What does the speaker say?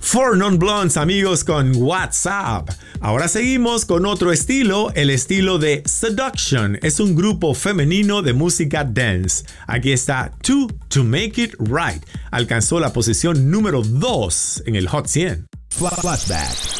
Four Non Blondes, amigos, con WhatsApp. Ahora seguimos con otro estilo, el estilo de Seduction. Es un grupo femenino de música dance. Aquí está Two to Make It Right. Alcanzó la posición número 2 en el Hot 100. Flashback.